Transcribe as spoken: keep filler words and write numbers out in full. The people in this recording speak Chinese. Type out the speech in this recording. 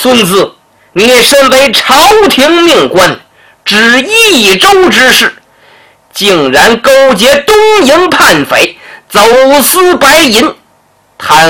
孙子，你身为朝廷命官，知益州之事，竟然勾结东营叛匪，走私白银，贪